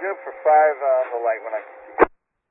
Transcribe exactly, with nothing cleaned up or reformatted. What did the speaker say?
good for five uh, on the light when I